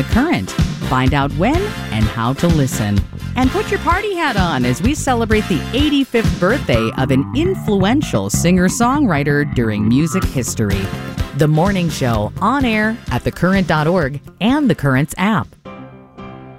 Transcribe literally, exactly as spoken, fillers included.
Current. Find out when and how to listen. And put your party hat on as we celebrate the eighty-fifth birthday of an influential singer-songwriter during music history. The Morning Show, on air at the current dot org and the Currents app.